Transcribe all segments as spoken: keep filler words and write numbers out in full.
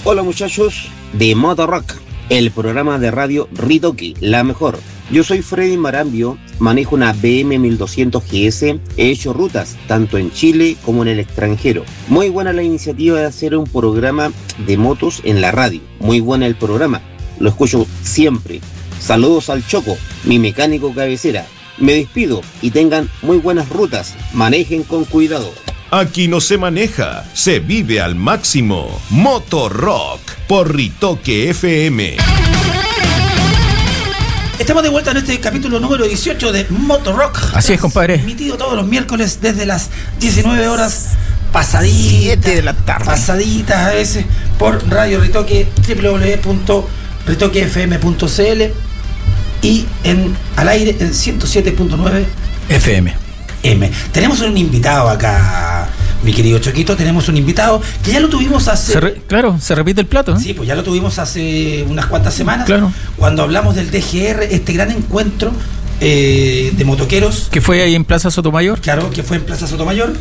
Hola muchachos de Moto Rock, el programa de radio Ritoque, la mejor. Yo soy Freddy Marambio, manejo una B M mil doscientos G S, he hecho rutas tanto en Chile como en el extranjero. Muy buena la iniciativa de hacer un programa de motos en la radio, muy buena el programa, lo escucho siempre. Saludos al Choco, mi mecánico cabecera. Me despido y tengan muy buenas rutas, manejen con cuidado. Aquí no se maneja, se vive al máximo. Moto Rock por Ritoque F M. Estamos de vuelta en este capítulo número dieciocho de Moto Rock. Así es, compadre. Emitido todos los miércoles desde las diecinueve horas pasaditas. siete de la tarde. Pasaditas a veces por Radio Ritoque, doble u doble u doble u punto ritoque f m punto c l y en al aire en ciento siete punto nueve F M. M. Tenemos un invitado acá, mi querido Choquito, tenemos un invitado que ya lo tuvimos hace... Se re, claro, se repite el plato, ¿eh? Sí, pues ya lo tuvimos hace unas cuantas semanas, claro, cuando hablamos del D G R, este gran encuentro eh, de motoqueros. Que fue ahí en Plaza Sotomayor. Claro, que fue en Plaza Sotomayor.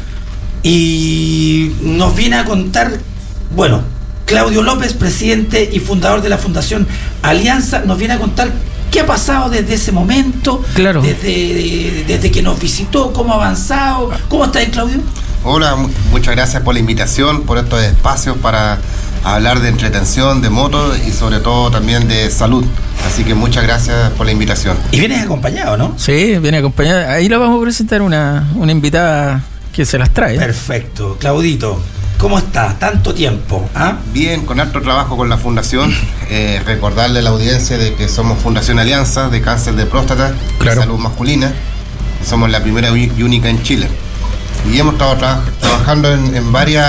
Y nos viene a contar, bueno, Claudio López, presidente y fundador de la Fundación Alianza, nos viene a contar qué ha pasado desde ese momento, claro, desde, desde que nos visitó, cómo ha avanzado. ¿Cómo está ahí, Claudio? Hola, muchas gracias por la invitación, por estos espacios para hablar de entretención, de motos y sobre todo también de salud. Así que muchas gracias por la invitación. Y vienes acompañado, ¿no? Sí, viene acompañado. Ahí la vamos a presentar una, una invitada que se las trae. Perfecto. Claudito, ¿cómo está? Tanto tiempo, ¿ah? Bien, con alto trabajo con la Fundación. Eh, recordarle a la audiencia de que somos Fundación Alianza de Cáncer de Próstata, claro, de salud masculina. Somos la primera y única en Chile. Y hemos estado tra- trabajando en, en varias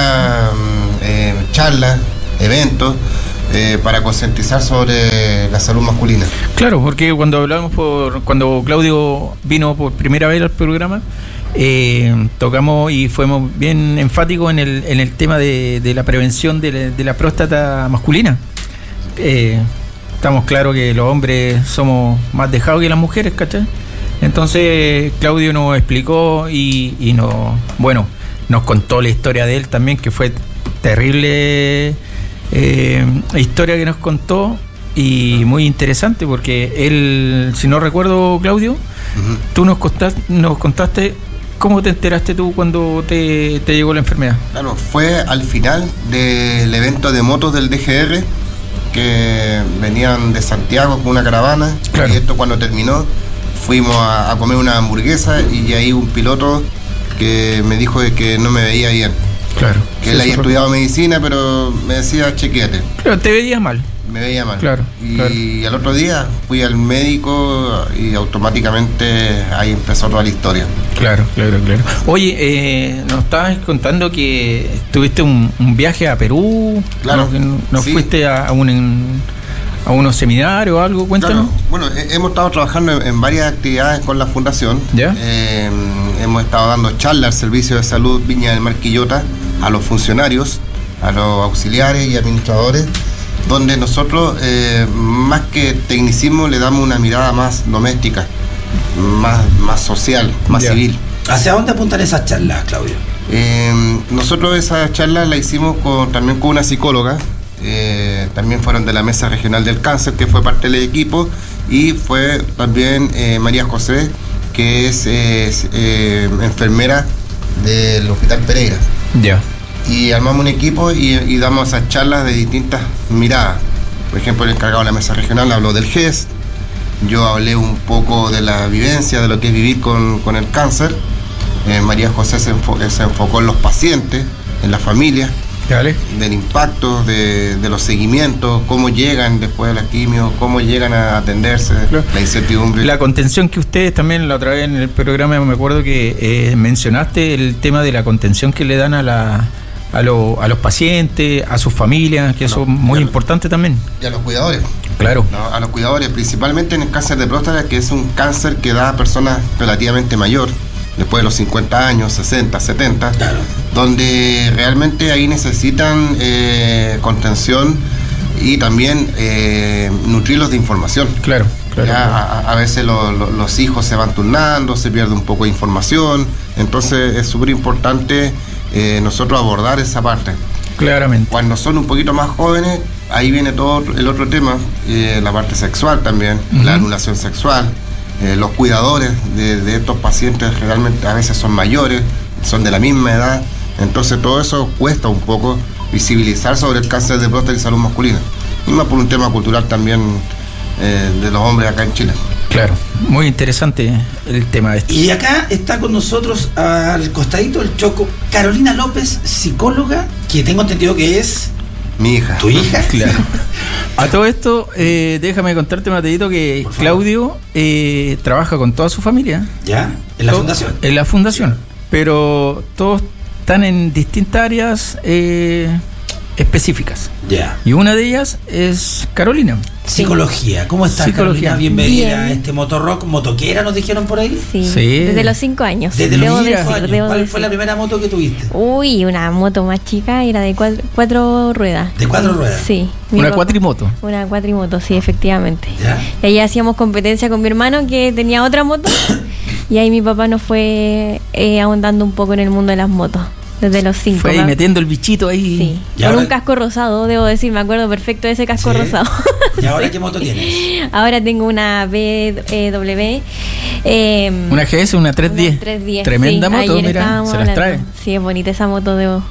eh, charlas, eventos, eh, para concientizar sobre la salud masculina. Claro, porque cuando hablamos por, cuando Claudio vino por primera vez al programa, Eh, tocamos y fuimos bien enfáticos en el, en el tema de, de la prevención de la, de la próstata masculina. Eh, estamos claros que los hombres somos más dejados que las mujeres, ¿cachai? Entonces Claudio nos explicó y, y nos, bueno, nos contó la historia de él también, que fue terrible eh, historia que nos contó y muy interesante porque él, si no recuerdo, Claudio, uh-huh, tú nos contaste, nos contaste ¿cómo te enteraste tú cuando te, te llegó la enfermedad? Claro, fue al final del evento de motos del D G R, que venían de Santiago con una caravana, claro, y esto cuando terminó, fuimos a, a comer una hamburguesa y ahí un piloto que me dijo de que no me veía bien. Claro. Que sí, él había estudiado medicina, pero me decía, chequéate. Claro, te veías mal. Me veía mal. Claro. Y claro, al otro día fui al médico y automáticamente ahí empezó toda la historia. Claro, claro, claro. Oye, eh, nos estabas contando que tuviste un, un viaje a Perú. Claro. ¿No, no sí. fuiste a, a, un, a unos seminarios o algo? Cuéntanos. Claro. Bueno, eh, hemos estado trabajando en, en varias actividades con la Fundación. ¿Ya? Eh, hemos estado dando charlas al Servicio de Salud Viña del Mar Quillota, a los funcionarios, a los auxiliares y administradores, donde nosotros, eh, más que tecnicismo, le damos una mirada más doméstica, más, más social, más yeah. civil. ¿Hacia dónde apuntan esas charlas, Claudio? Eh, nosotros esa charla la hicimos con, también con una psicóloga, eh, también fueron de la Mesa Regional del Cáncer, que fue parte del equipo, y fue también eh, María José, que es, es eh, enfermera del Hospital Pereira. Ya. Yeah. Y armamos un equipo y, y damos esas charlas de distintas miradas. Por ejemplo, el encargado de la Mesa Regional habló del G E S, yo hablé un poco de la vivencia, de lo que es vivir con, con el cáncer. Eh, María José se, enfo- se enfocó en los pacientes, en la familia, Dale. del impacto, de, de los seguimientos, cómo llegan después de la quimio, cómo llegan a atenderse, claro, la incertidumbre. La contención que ustedes también la otra vez en el programa, me acuerdo que eh, mencionaste el tema de la contención que le dan a la a, lo, a los pacientes, a sus familias, que eso es muy lo, importante también. Y a los cuidadores. Claro. No, a los cuidadores, principalmente en el cáncer de próstata, que es un cáncer que da a personas relativamente mayor, después de los cincuenta años, sesenta, setenta, claro, donde realmente ahí necesitan eh, contención y también eh, nutrirlos de información. Claro, claro. Ya, claro. A, a veces lo, lo, los hijos se van turnando, se pierde un poco de información, entonces es súper importante eh, nosotros abordar esa parte. Claramente. Cuando son un poquito más jóvenes, ahí viene todo el otro tema, eh, la parte sexual también, uh-huh. la anulación sexual, eh, los cuidadores de, de estos pacientes realmente a veces son mayores, son de la misma edad, entonces todo eso cuesta un poco visibilizar sobre el cáncer de próstata y salud masculina, y más por un tema cultural también eh, de los hombres acá en Chile. Claro, muy interesante el tema este. Y acá está con nosotros al costadito del Choco Carolina López, psicóloga, que tengo entendido que es mi hija. ¿Tu hija? Claro. A todo esto, eh, déjame contarte, Mateito, que Claudio eh, trabaja con toda su familia. ¿Ya? ¿En la todo, fundación? En la fundación, pero todos están en distintas áreas eh, específicas. Ya. Y una de ellas es Carolina. Psicología. ¿Cómo estás, Psicología. Carolina? Bienvenida Bien. a este motorrock, motoquera, nos dijeron por ahí. Sí, Sí. desde los cinco años. Desde los debo cinco decir, años. debo ¿Cuál decir. fue la primera moto que tuviste? Uy, una moto más chica, era de cuatro, cuatro ruedas. ¿De cuatro ruedas? Sí. Mi Una papá- cuatrimoto. Una cuatrimoto, sí, efectivamente. ¿Ya? Y ahí hacíamos competencia con mi hermano que tenía otra moto. Y ahí mi papá nos fue eh, ahondando un poco en el mundo de las motos. Desde los cinco. Fue ahí ¿no? metiendo el bichito ahí. Sí, ¿Y con ahora? un casco rosado, debo decir, me acuerdo perfecto de ese casco Sí. rosado. ¿Y ahora qué moto tienes? Ahora tengo una B W. Eh, Una G S, una trescientos diez. Una trescientos diez, Tremenda sí, moto, ayer mira, estábamos se las hablando. trae. Sí, es bonita esa moto, debo,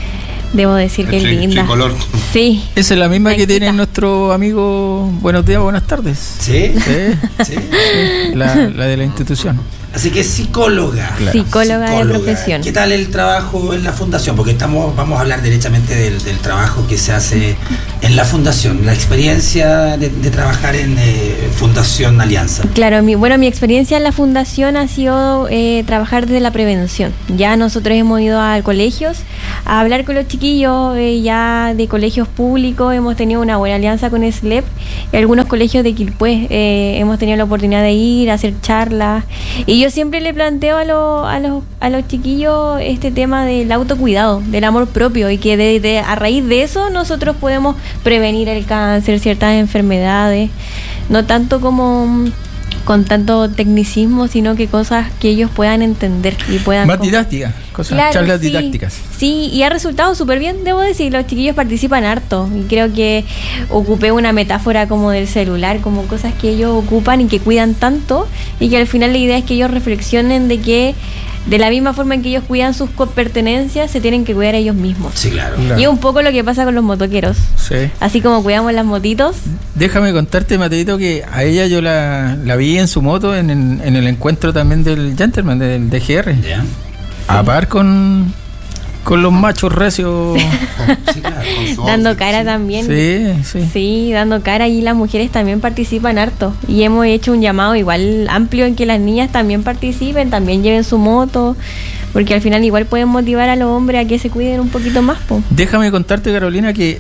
debo decir que es Tri- linda. tricolor. Sí. Esa es la misma que Blanquita. tiene nuestro amigo Buenos días, buenas tardes. ¿Sí? Sí, ¿Sí? la, la de la institución. Así que psicóloga. Claro. Psicóloga, de profesión. ¿Qué tal el trabajo en la fundación? Porque estamos, vamos a hablar derechamente del, del trabajo que se hace en la fundación, la experiencia de, de trabajar en eh, Fundación Alianza. Claro, mi, bueno, mi experiencia en la fundación ha sido eh, trabajar desde la prevención. Ya nosotros hemos ido a colegios a hablar con los chiquillos eh, ya de colegios públicos, hemos tenido una buena alianza con S L E P y algunos colegios de Quilpué, eh, hemos tenido la oportunidad de ir a hacer charlas y yo siempre le planteo a, lo, a, los, a los chiquillos este tema del autocuidado, del amor propio y que de, de, a raíz de eso nosotros podemos prevenir el cáncer, ciertas enfermedades, no tanto como con tanto tecnicismo, sino que cosas que ellos puedan entender y puedan... Más como- didácticas, cosas, Claro, charlas sí, didácticas. Sí, y ha resultado súper bien, debo decir, los chiquillos participan harto y creo que ocupé una metáfora como del celular, como cosas que ellos ocupan y que cuidan tanto y que al final la idea es que ellos reflexionen de que de la misma forma en que ellos cuidan sus co- pertenencias, se tienen que cuidar ellos mismos. Sí, claro. Claro. Y es un poco lo que pasa con los motoqueros. Sí. Así como cuidamos las motitos. Déjame contarte, Mateito, que a ella yo la, la vi en su moto en, el- en el encuentro también del Gentleman, del D G R. ¿Ya? A par con, con los machos recios. Sí, claro. Con su Dando outfit, cara sí. también. Sí, sí. Sí, dando cara y las mujeres también participan harto. Y hemos hecho un llamado igual amplio en que las niñas también participen, también lleven su moto, porque al final igual pueden motivar a los hombres a que se cuiden un poquito más, po. Déjame contarte, Carolina, que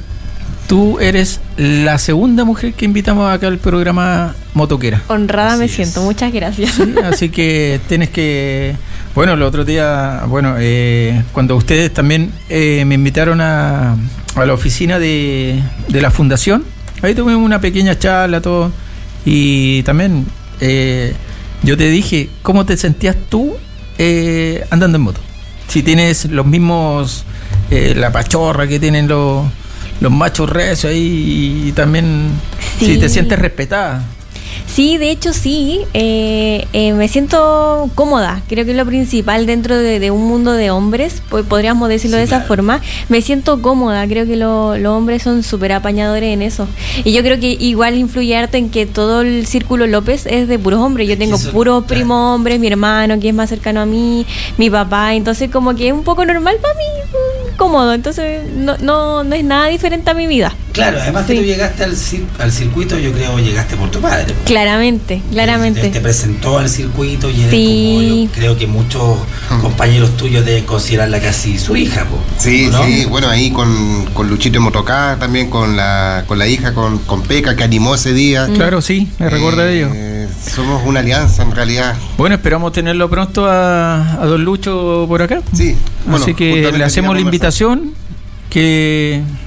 tú eres la segunda mujer que invitamos acá al programa Motoquera. Honrada Así me es. siento, muchas gracias. Sí, así que tienes que... Bueno, el otro día, bueno, eh, cuando ustedes también eh, me invitaron a, a la oficina de, de la fundación, ahí tuvimos una pequeña charla, todo, y también eh, yo te dije, ¿cómo te sentías tú eh, andando en moto? Si tienes los mismos, eh, la pachorra que tienen los, los machos recios ahí, y también Sí. si te sientes respetada. Sí, de hecho sí, eh, eh, me siento cómoda, creo que es lo principal dentro de, de un mundo de hombres, pues podríamos decirlo Sí, de esa claro. forma, me siento cómoda, creo que lo- los hombres son súper apañadores en eso, y yo creo que igual influye harto en que todo el círculo López es de puros hombres, yo tengo Eso, puros claro. primos hombres, mi hermano que es más cercano a mí, mi papá, entonces como que es un poco normal para mí, mm, cómodo, entonces no, no, no es nada diferente a mi vida. Claro, además que Sí. tú llegaste al, cir- al circuito, yo creo llegaste por tu padre. po. Claramente, claramente. Te, te presentó al circuito y eres Sí. como yo creo que muchos compañeros tuyos deben considerarla casi su hija, po, Sí, ¿no? sí, bueno, ahí con, con Luchito en Motocá, también con la, con la hija, con, con Peca, que animó ese día. Claro, sí, me recuerda de ello. Eh, Somos una alianza en realidad. Bueno, esperamos tenerlo pronto a, a don Lucho por acá. Sí, bueno, Así que justamente le hacemos la quería invitación que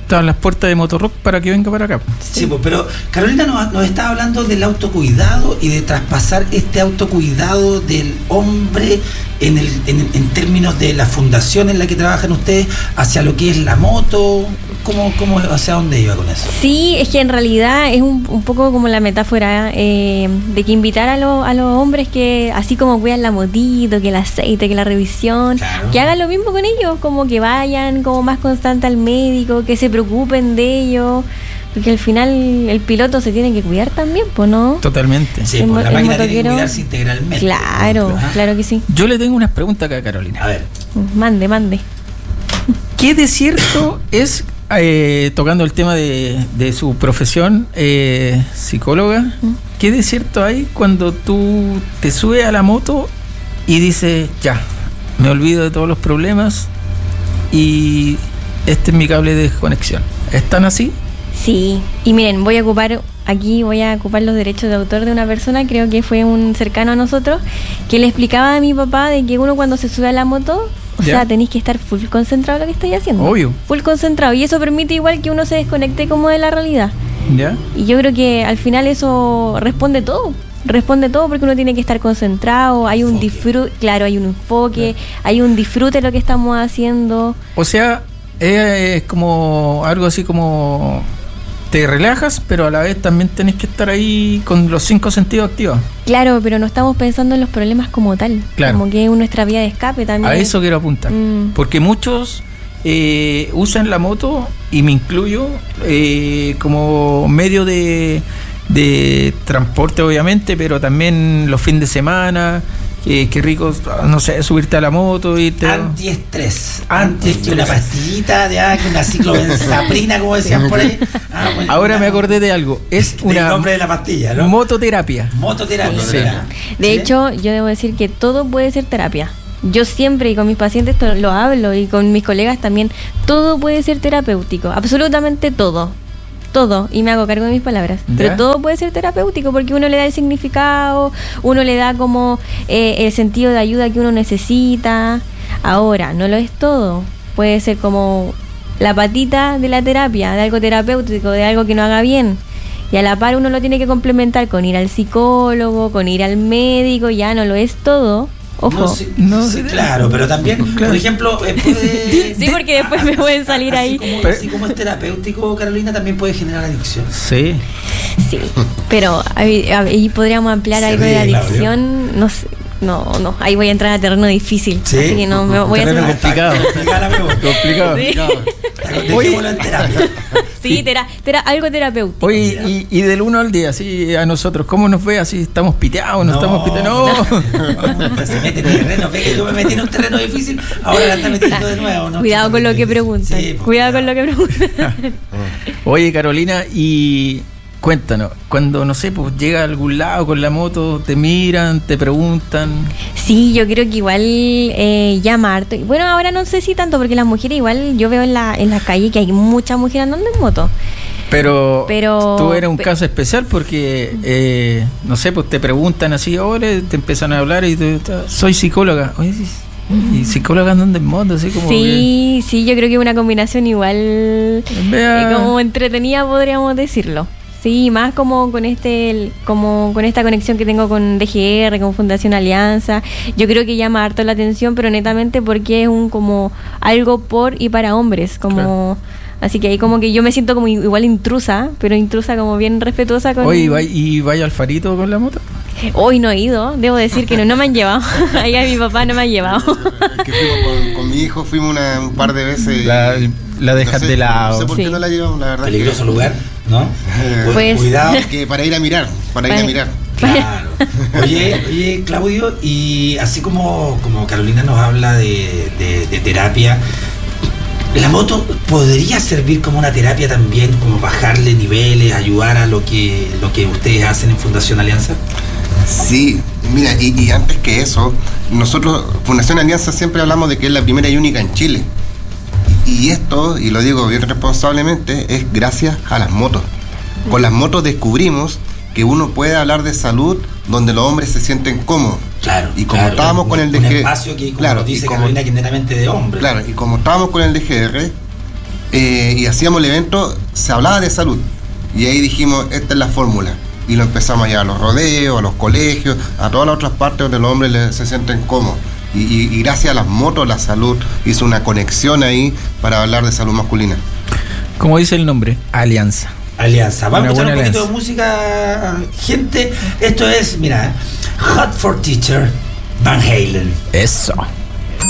están las puertas de Motorrock para que venga para acá. Sí, pues, pero Carolina nos, nos está hablando del autocuidado y de traspasar este autocuidado del hombre en, el, en, en términos de la fundación en la que trabajan ustedes hacia lo que es la moto. ¿Cómo, cómo, hacia dónde iba con eso? Sí, es que en realidad es un, un poco como la metáfora eh, de que invitar a, lo, a los hombres que así como cuidan la motito, que el aceite, que la revisión, claro, que hagan lo mismo con ellos, como que vayan como más constante al médico, que se preocupen de ellos, porque al final el piloto se tiene que cuidar también, pues, ¿no? Totalmente. Sí, pues la máquina tiene que cuidarse integralmente. Claro, ¿no? Claro que sí. Yo le tengo unas preguntas acá, Carolina. A ver. Mande, mande. ¿Qué de cierto es, eh, tocando el tema de, de su profesión, eh, psicóloga, ¿Mm? qué de cierto hay cuando tú te subes a la moto y dices, ya, me olvido de todos los problemas y este es mi cable de desconexión? ¿Están así? Sí, y miren, voy a ocupar aquí, voy a ocupar los derechos de autor de una persona, creo que fue un cercano a nosotros, que le explicaba a mi papá de que uno cuando se sube a la moto, o ¿Ya? sea, tenéis que estar full concentrado en lo que estáis haciendo. Obvio. Full concentrado, y eso permite igual que uno se desconecte como de la realidad. ¿Ya? Y yo creo que al final eso responde todo. Responde todo porque uno tiene que estar concentrado, hay un disfrute, claro, hay un enfoque, claro, hay un disfrute de lo que estamos haciendo. O sea, es como algo así como te relajas, pero a la vez también tenés que estar ahí con los cinco sentidos activos. Claro, pero no estamos pensando en los problemas como tal, claro, como que es nuestra vía de escape también. A eso quiero apuntar, mm. porque muchos eh, usan la moto, y me incluyo, eh, como medio de, de transporte obviamente, pero también los fines de semana. Eh, qué rico, no sé, subirte a la moto, irte. Antiestrés. Antiestrés. Una pastillita de ah, una ciclobenzaprina, como decían por ahí. Ah, bueno, ahora una, me acordé de algo. Es una. El nombre de la pastilla, ¿no? Mototerapia. Mototerapia. Sí. De ¿Sí? hecho, yo debo decir que todo puede ser terapia. Yo siempre, y con mis pacientes lo hablo, y con mis colegas también, todo puede ser terapéutico. Absolutamente todo. Todo, y me hago cargo de mis palabras, ¿ya? Pero todo puede ser terapéutico porque uno le da el significado, uno le da como eh, el sentido de ayuda que uno necesita. Ahora, no lo es todo, puede ser como la patita de la terapia, de algo terapéutico, de algo que no haga bien, y a la par uno lo tiene que complementar con ir al psicólogo, con ir al médico. Ya no lo es todo. Ojo. No, sí, no, sí, claro, pero también, claro, por ejemplo, eh, puede, sí, porque después me pueden salir así ahí. Como, así como es terapéutico, Carolina, también puede generar adicción. Sí. Sí, pero ahí, ahí podríamos ampliar Se algo ríe, de adicción. Claudio. No sé. No, no, ahí voy a entrar a terreno difícil. ¿Sí? Así que no me voy terreno a hacer complicado. complicado. Sí. Dejémoslo en terapia. Sí, tera, tera, algo terapéutico. Oye, y, y del uno al diez, así a nosotros, ¿cómo nos ve? Así estamos piteados, no, no estamos piteados. No. No. Se mete en el terreno, ve que yo me metí en un terreno difícil, ahora la está metiendo de nuevo, ¿no? Cuidado con lo que preguntan. Sí, cuidado con lo que preguntan. Oye, Carolina, y cuéntanos, cuando, no sé, pues llega a algún lado con la moto, te miran, te preguntan. Sí, yo creo que igual eh, llama harto. Bueno, ahora no sé si tanto, porque las mujeres igual, yo veo en la, en la calle que hay muchas mujeres andando en moto. Pero, pero tú eres un caso especial porque, eh, no sé, pues te preguntan así, ahora te empiezan a hablar y tú, soy psicóloga. Oye, y psicóloga andando en moto, así como. Sí, que... sí, yo creo que es una combinación igual eh, como entretenida, podríamos decirlo. Sí, más como con este, como con esta conexión que tengo con D G R, con Fundación Alianza. Yo creo que llama harto la atención, pero netamente porque es un como algo por y para hombres, como. Claro. Así que ahí como que yo me siento como igual intrusa, pero intrusa como bien respetuosa con... Oye, ¿y vaya al Farito con la moto? Hoy no he ido, debo decir que no, no me han llevado. Ahí a mi papá no me han llevado. Es que fuimos con, con mi hijo, fuimos una, un par de veces. La, la dejas no sé, de lado. No sé por sí. qué no la llevamos, la verdad. Peligroso que, lugar, ¿no? Eh, pues, cuidado, que para ir a mirar, para, para ir a mirar. Claro. Oye, oye, Claudio, y así como, como Carolina nos habla de, de, de terapia, ¿la moto podría servir como una terapia también, como bajarle niveles, ayudar a lo que, lo que ustedes hacen en Fundación Alianza? Sí, mira, y, y antes que eso, nosotros, Fundación Alianza, siempre hablamos de que es la primera y única en Chile. Y esto, y lo digo bien responsablemente, es gracias a las motos. Con las motos descubrimos que uno puede hablar de salud donde los hombres se sienten cómodos. Claro. Y como claro, estábamos un, con el un D G R. espacio que, como claro, dice como, Carolina, que netamente de hombre. Claro, y como estábamos con el D G R, eh, y hacíamos el evento, se hablaba de salud. Y ahí dijimos, esta es la fórmula. Y lo empezamos a llevar a los rodeos, a los colegios, a todas las otras partes donde los hombres les, se sienten cómodos. Y, y, y gracias a las motos, la salud hizo una conexión ahí para hablar de salud masculina. Como dice el nombre, Alianza. Alianza. Vamos a escuchar un poquito alianza. de música, gente. Esto es, mira, Hot for Teacher, Van Halen. Eso.